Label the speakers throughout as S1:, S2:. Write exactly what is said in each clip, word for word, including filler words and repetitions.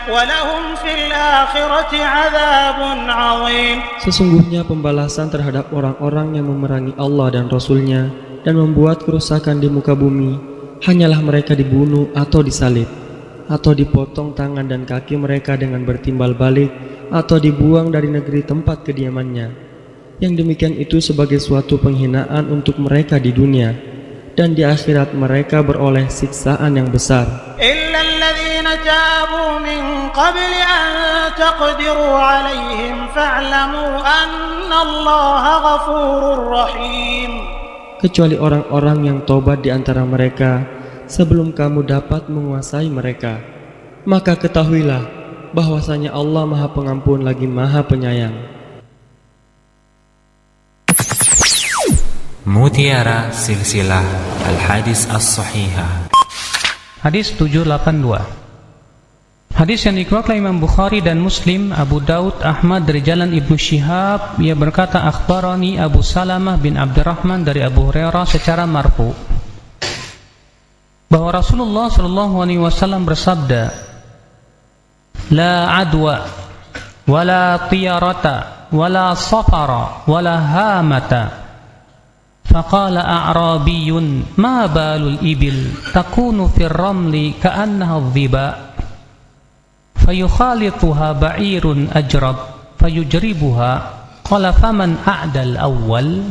S1: وَلَهُمْ فِي الْآخِرَةِ عَذَابٌ عَظِيمٌ.
S2: Sesungguhnya pembalasan terhadap orang-orang yang memerangi Allah dan Rasul-Nya dan membuat kerusakan di muka bumi hanyalah mereka dibunuh atau disalib, atau dipotong tangan dan kaki mereka dengan bertimbal balik, atau dibuang dari negeri tempat kediamannya. Yang demikian itu sebagai suatu penghinaan untuk mereka di dunia, dan di akhirat mereka beroleh siksaan yang besar.
S1: إِلَّا الَّذِينَ تَابُوا مِنْ قَبْلِ أَنْ تَقْدِرُوا عَلَيْهِمْ فَاعْلَمُوا أَنَّ اللَّهَ غَفُورٌ رَحِيمٌ.
S2: Kecuali orang-orang yang tobat di antara mereka sebelum kamu dapat menguasai mereka, maka ketahuilah bahwasanya Allah Maha Pengampun lagi Maha Penyayang.
S3: Mutiara Silsilah Al-Hadis As-Sahihah.
S4: Hadis tujuh lapan dua. Hadis yang dikeluarkan Imam Bukhari dan Muslim, Abu Daud, Ahmad dari jalan Ibnu Syihab. Ia berkata, akhbarani Abu Salamah bin Abdurrahman dari Abu Hurairah secara marfu bahwa Rasulullah sallallahu alaihi wasallam bersabda, la adwa wala tiyarata wala safara wala hamata. Faqala a'rabiyun ma balul ibil takunu fir ramli ka'annaha dhiba fayukhalituha ba'irun ajrab fayujribuha qala faman a'dal awwal.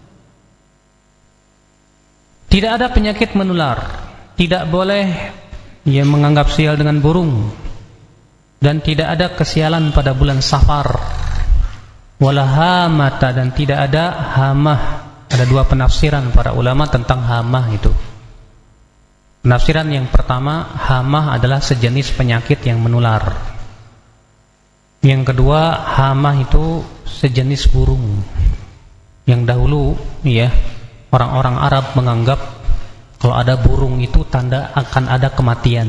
S4: Tidak ada penyakit menular, tidak boleh ia menganggap sial dengan burung, dan tidak ada kesialan pada bulan Safar, wala hamata, dan tidak ada hamah. Ada dua penafsiran para ulama tentang hamah itu. Penafsiran yang pertama, hamah adalah sejenis penyakit yang menular. Yang kedua, hamah itu sejenis burung. Yang dahulu ya, orang-orang Arab menganggap kalau ada burung itu tanda akan ada kematian.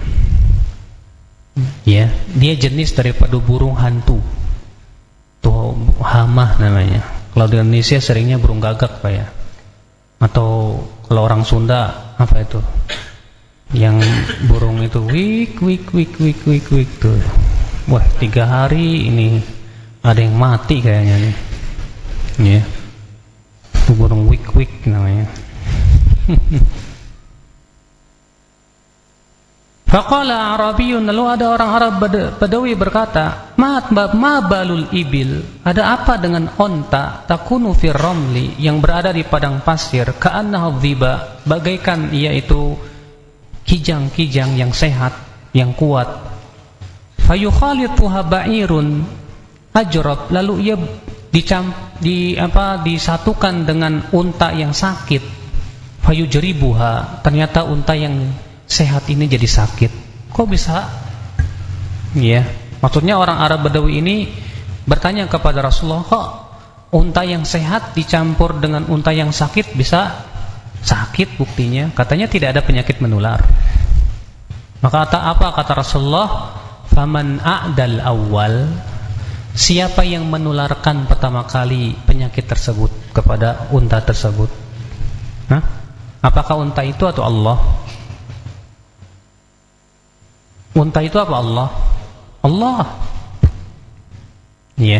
S4: Ya, dia jenis daripada burung hantu. Tuh hamah namanya. Kalau di Indonesia seringnya burung gagak Pak ya. Atau kalau orang Sunda apa itu? Yang burung itu wik wik wik wik wik wik tuh. Wah, tiga hari ini ada yang mati kayaknya nih. Ya. Itu burung wik wik namanya. Faqala Arabiyun, lalu ada orang Arab Badawi berkata, ma ma balul ibil, ada apa dengan onta takunu fir ramli, yang berada di padang pasir, ka'annaha dhiba, bagaikan ia itu kijang-kijang yang sehat, yang kuat. Fayukhalituha ba'irun ajrab, lalu ia dicam, di apa disatukan dengan unta yang sakit. Fayujribuha, ternyata unta yang sehat ini jadi sakit. Kok bisa? Ya, maksudnya orang Arab Badawi ini bertanya kepada Rasulullah, kok unta yang sehat dicampur dengan unta yang sakit bisa sakit buktinya? Katanya tidak ada penyakit menular. Maka kata apa kata Rasulullah? Faman a'dal awal, siapa yang menularkan pertama kali penyakit tersebut kepada unta tersebut? Hah? Apakah unta itu atau Allah? Unta itu apa Allah? Allah. Iya. Yeah.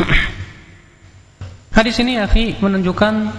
S4: Hadis ini akhi menunjukkan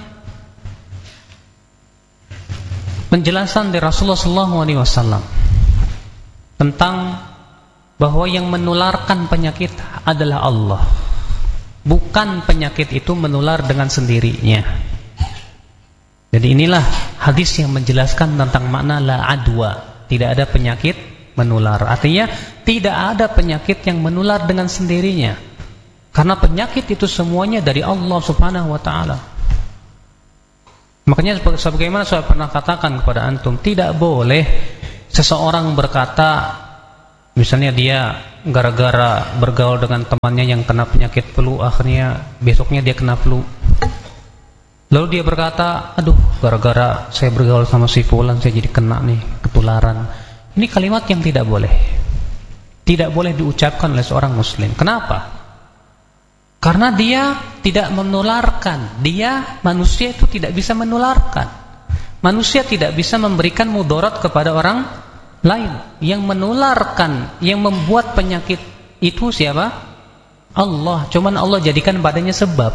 S4: penjelasan dari Rasulullah sallallahu alaihi wasallam tentang bahwa yang menularkan penyakit adalah Allah. Bukan penyakit itu menular dengan sendirinya. Jadi inilah hadis yang menjelaskan tentang makna la adwa, tidak ada penyakit menular. Artinya tidak ada penyakit yang menular dengan sendirinya, karena penyakit itu semuanya dari Allah subhanahu wa ta'ala. Makanya sebagaimana saya pernah katakan kepada antum, tidak boleh seseorang berkata, misalnya dia gara-gara bergaul dengan temannya yang kena penyakit flu, akhirnya besoknya dia kena flu, lalu dia berkata, aduh gara-gara saya bergaul sama si fulan saya jadi kena nih ketularan. Ini kalimat yang tidak boleh, tidak boleh diucapkan oleh seorang muslim. Kenapa? Karena dia tidak menularkan. Dia, manusia itu tidak bisa menularkan. Manusia tidak bisa memberikan mudarat kepada orang Lain. Yang menularkan, yang membuat penyakit itu siapa? Allah. Cuman Allah jadikan badannya sebab.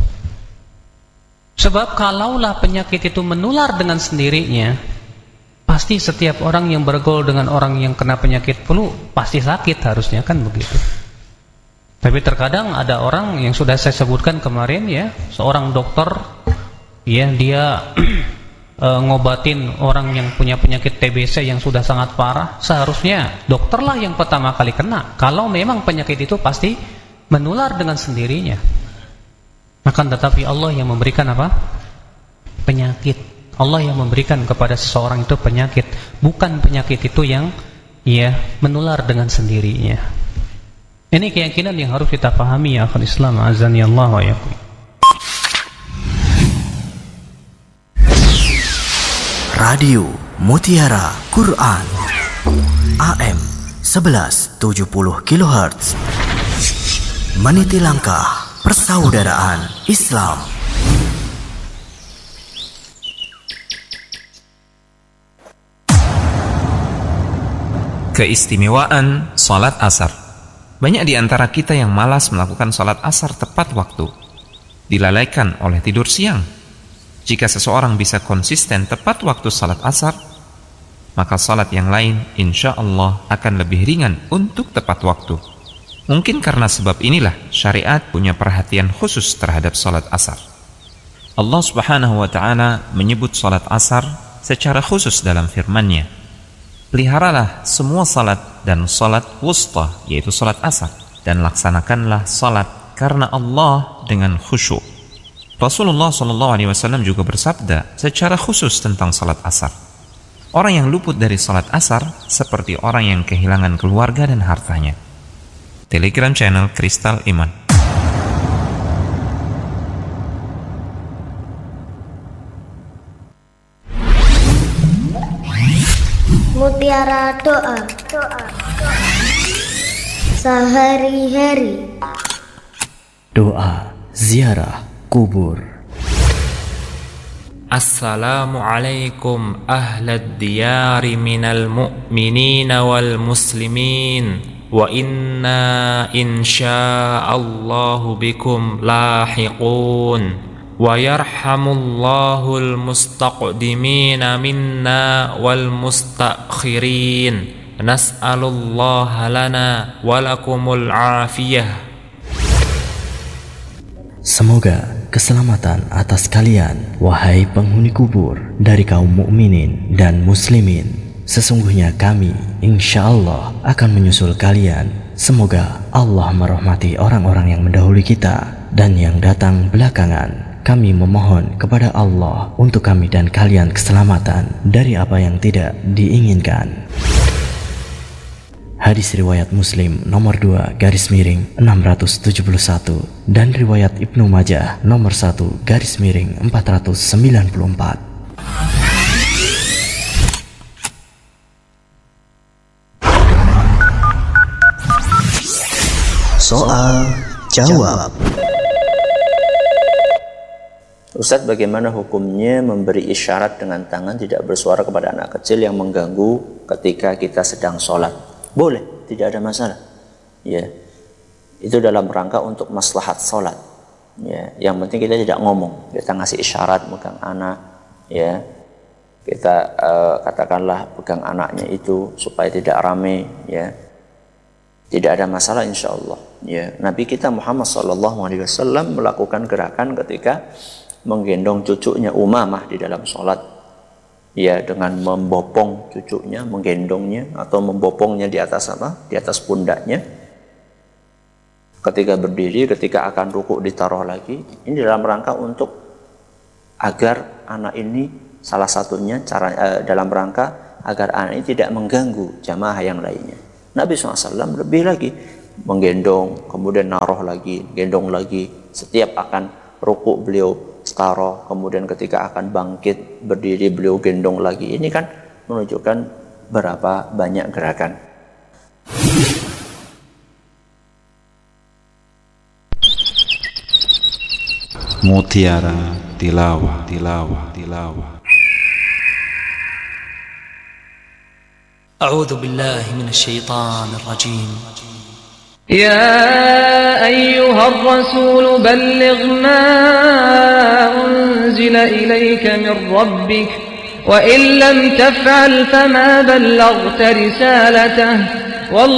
S4: Sebab kalaulah penyakit itu menular dengan sendirinya, pasti setiap orang yang bergaul dengan orang yang kena penyakit flu pasti sakit, harusnya kan begitu. Tapi terkadang ada orang yang sudah saya sebutkan kemarin ya, seorang dokter ya, dia e, ngobatin orang yang punya penyakit T B C yang sudah sangat parah. Seharusnya dokterlah yang pertama kali kena, kalau memang penyakit itu pasti menular dengan sendirinya. Akan tetapi Allah yang memberikan apa? Penyakit. Allah yang memberikan kepada seseorang itu penyakit, bukan penyakit itu yang ya menular dengan sendirinya. Ini keyakinan yang harus kita pahami ya akhul Islam, azani Allah wa yakum.
S5: Radio Mutiara Quran A M sebelas tujuh puluh kilohertz, meniti langkah persaudaraan Islam.
S3: Keistimewaan salat asar. Banyak di antara kita yang malas melakukan salat asar tepat waktu, dilalaikan oleh tidur siang. Jika seseorang bisa konsisten tepat waktu salat asar, maka salat yang lain insya Allah akan lebih ringan untuk tepat waktu. Mungkin karena sebab inilah syariat punya perhatian khusus terhadap salat asar. Allah Subhanahu wa ta'ala menyebut salat asar secara khusus dalam firman-Nya. Peliharalah semua salat dan salat wusta, yaitu salat asar, dan laksanakanlah salat karena Allah dengan khusyuk. Rasulullah shallallahu alaihi wasallam juga bersabda secara khusus tentang salat asar. Orang yang luput dari salat asar seperti orang yang kehilangan keluarga dan hartanya. Telegram channel Kristal Iman.
S6: Mutiara doa, doa, sehari-hari.
S5: Doa ziarah kubur.
S3: Assalamualaikum ahlad diyari minal mu'minina wal muslimin, wa inna insya'allahu bikum lahiqun. Wa yarhamullahul mustaqdimina minna wal mustakhirin. Nas'alullaha lana walakumul afiyah.
S5: Semoga keselamatan atas kalian, wahai penghuni kubur, dari kaum mukminin dan muslimin. Sesungguhnya kami insyaallah akan menyusul kalian. Semoga Allah merahmati orang-orang yang mendahului kita dan yang datang belakangan. Kami memohon kepada Allah untuk kami dan kalian keselamatan dari apa yang tidak diinginkan. Hadis riwayat Muslim nomor dua garis miring enam ratus tujuh puluh satu dan riwayat Ibnu Majah nomor satu garis miring empat ratus sembilan puluh empat. Soal jawab.
S7: Ustadz, bagaimana hukumnya memberi isyarat dengan tangan tidak bersuara kepada anak kecil yang mengganggu ketika kita sedang sholat? Boleh, tidak ada masalah. Ya, itu dalam rangka untuk maslahat sholat. Ya, yang penting kita tidak ngomong, kita ngasih isyarat megang anak. Ya, kita uh, katakanlah pegang anaknya itu supaya tidak rame. Ya, tidak ada masalah insya Allah. Ya, Nabi kita Muhammad Sallallahu Alaihi Wasallam melakukan gerakan ketika menggendong cucunya Umamah di dalam sholat, ya, dengan membopong cucunya, menggendongnya atau membopongnya di atas apa? Di atas pundaknya. Ketika berdiri, ketika akan rukuk ditaruh lagi. Ini dalam rangka untuk agar anak ini, salah satunya cara eh, dalam rangka agar anak ini tidak mengganggu jamaah yang lainnya. Nabi shallallahu alaihi wasallam lebih lagi menggendong, kemudian naruh lagi, gendong lagi. Setiap akan rukuk beliau taruh, kemudian ketika akan bangkit berdiri beliau gendong lagi. Ini kan menunjukkan berapa banyak gerakan.
S8: Mutiara tilawah, tilawah, tilawah.
S9: أعوذ بالله من الشيطان الرجيم.
S10: يا أيها الرسول بلغ ما أنزل إليك من ربك وإن لم تفعل فما بلغت رسالته والله